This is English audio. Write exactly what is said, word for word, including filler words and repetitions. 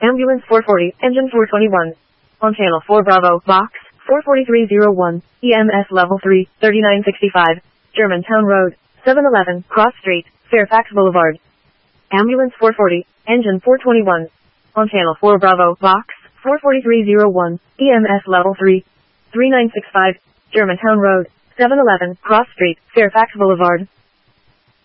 Ambulance four forty, engine four twenty-one. On channel four Bravo, box, four forty-three oh one, E M S level three, thirty-nine sixty-five, Germantown Road, seven eleven, Cross Street, Fairfax Boulevard. Ambulance four forty, engine four twenty-one. On channel four Bravo, box, four forty-three oh one, E M S level three, thirty-nine sixty-five, Germantown Road, seven eleven, Cross Street, Fairfax Boulevard.